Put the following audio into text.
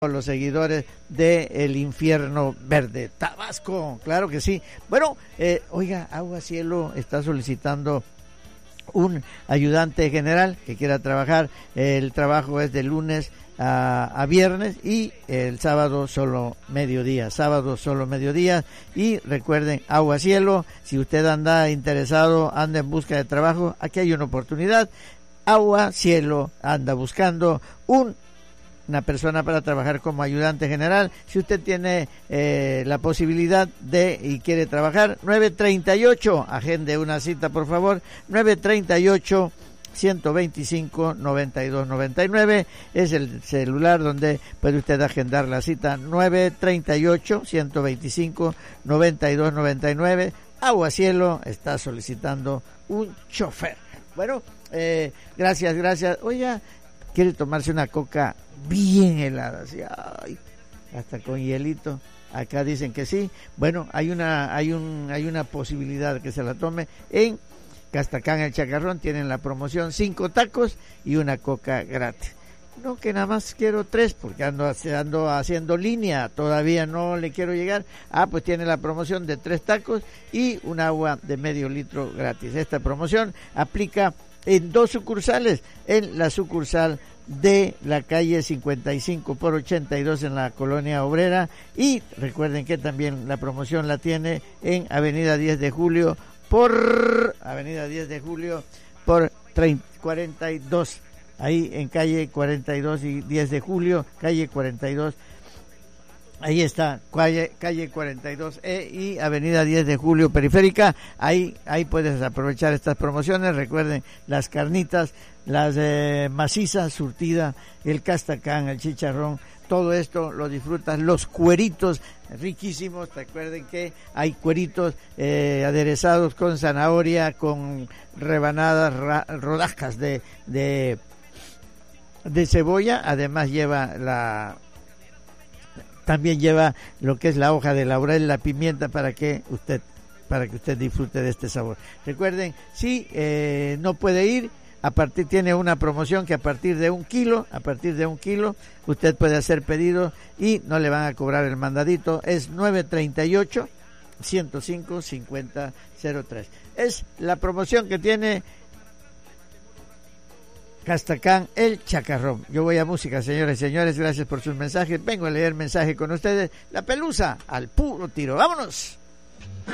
los seguidores de El Infierno Verde. Tabasco, claro que sí. Bueno, oiga, Agua Cielo está solicitando un ayudante general que quiera trabajar. El trabajo es de lunes a viernes y el sábado solo mediodía. Y recuerden, Agua Cielo, si usted anda interesado, anda en busca de trabajo, aquí hay una oportunidad. Agua Cielo anda buscando una persona para trabajar como ayudante general. Si usted tiene la posibilidad y quiere trabajar, 938, agende una cita por favor, 938-125-9299, es el celular donde puede usted agendar la cita, 938-125-9299. Agua Cielo está solicitando un chofer. Bueno, gracias. Oiga, quiere tomarse una coca bien helada, así, ay, hasta con hielito. Acá dicen que sí. Bueno, hay una posibilidad que se la tome en Castacán El Chacarrón. Tienen la promoción 5 tacos y una coca gratis. No, que nada más quiero 3 porque ando haciendo línea, todavía no le quiero llegar. Pues tiene la promoción de 3 tacos y un agua de medio litro gratis. Esta promoción aplica en 2 sucursales, en la sucursal de la calle 55 por 82 en la Colonia Obrera, y recuerden que también la promoción la tiene en Avenida 10 de Julio por 42, ahí en calle 42 y 10 de Julio, calle 42. Ahí está, calle 42 y Avenida 10 de Julio Periférica. Ahí puedes aprovechar estas promociones. Recuerden, las carnitas, las macizas, surtida, el castacán, el chicharrón, todo esto lo disfrutas. Los cueritos riquísimos. Recuerden que hay cueritos aderezados con zanahoria, con rebanadas, rodajas de cebolla. Además también lleva lo que es la hoja de laurel, la pimienta, para que usted disfrute de este sabor. Recuerden, si no puede ir, tiene una promoción que a partir de un kilo, usted puede hacer pedido y no le van a cobrar el mandadito. Es 938-105-5003. Es la promoción que tiene Castacán El Chacarrón. Yo voy a música, señores y señores, gracias por sus mensajes. Vengo a leer mensaje con ustedes. La pelusa al puro tiro. ¡Vámonos!